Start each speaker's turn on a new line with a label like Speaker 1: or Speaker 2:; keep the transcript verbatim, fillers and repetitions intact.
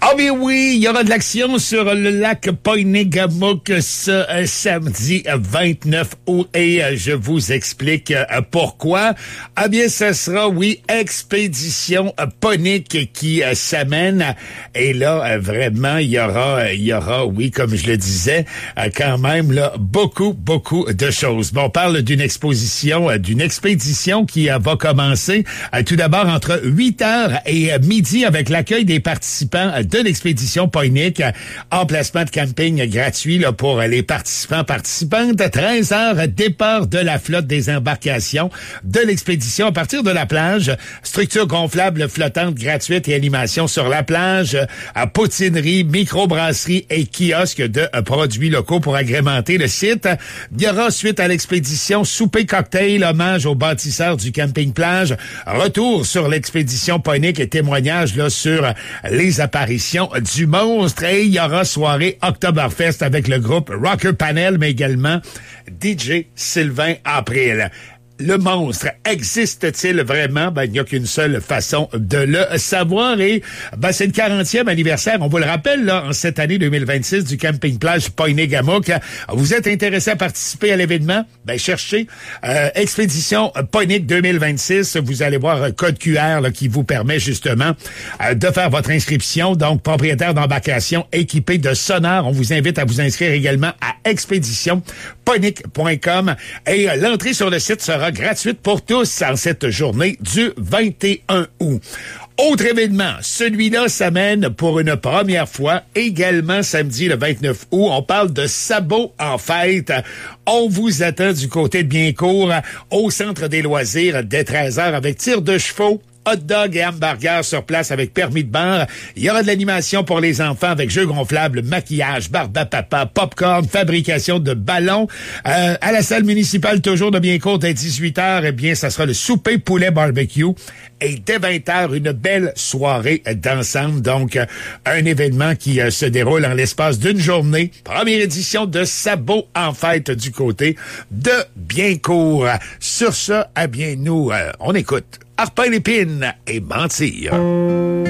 Speaker 1: Ah bien oui, il y aura de l'action sur le lac Poinégamook ce euh, samedi vingt-neuf août et euh, je vous explique euh, pourquoi. Ah bien, ce sera, oui, Expédition euh, Ponique qui euh, s'amène. Et là, euh, vraiment, il y aura, il y aura, oui, comme je le disais, euh, quand même, là, beaucoup, beaucoup de choses. Bon, on parle d'une exposition, euh, d'une expédition qui euh, va commencer euh, tout d'abord entre huit heures et euh, midi avec l'accueil des participants euh, de l'expédition Ponique, emplacement de camping gratuit là, pour les participants participantes. treize heures, départ de la flotte des embarcations de l'expédition à partir de la plage. Structure gonflable flottante gratuite et animation sur la plage. À poutinerie, microbrasserie et kiosque de produits locaux pour agrémenter le site. Il y aura suite à l'expédition souper cocktail, hommage aux bâtisseurs du camping plage. Retour sur l'expédition Ponique et témoignage là, sur les apparitions du monstre. Et il y aura soirée Oktoberfest avec le groupe Rocker Panel, mais également D J Sylvain April. Le monstre existe-t-il vraiment? Ben, il n'y a qu'une seule façon de le savoir. Et ben, c'est le quarantième anniversaire, on vous le rappelle, là, en cette année deux mille vingt-six du camping-plage Poinégamook. Vous êtes intéressé à participer à l'événement? Ben, cherchez euh, Expédition Ponique deux mille vingt-six. Vous allez voir un code Q R là, qui vous permet justement euh, de faire votre inscription. Donc, propriétaire d'embarcation équipé de sonar. On vous invite à vous inscrire également à expédition ponique point com. Et euh, l'entrée sur le site sera gratuite pour tous en cette journée du vingt et un août. Autre événement, celui-là s'amène pour une première fois, également samedi le vingt-neuf août. On parle de sabots en fête. On vous attend du côté de Biencourt au Centre des loisirs dès treize heures avec tir de chevaux, hot dog et hamburger sur place avec permis de bar. Il y aura de l'animation pour les enfants avec jeux gonflables, maquillage, barbe à papa, popcorn, fabrication de ballons. Euh, à la salle municipale toujours de Biencourt dès dix-huit heures, eh bien, ça sera le souper poulet barbecue. Et dès vingt heures, une belle soirée d'ensemble. Donc, euh, un événement qui euh, se déroule en l'espace d'une journée. Première édition de Sabots en fête du côté de Biencourt. Sur ça, eh bien, nous, euh, on écoute Harpin Lépine et Mentir.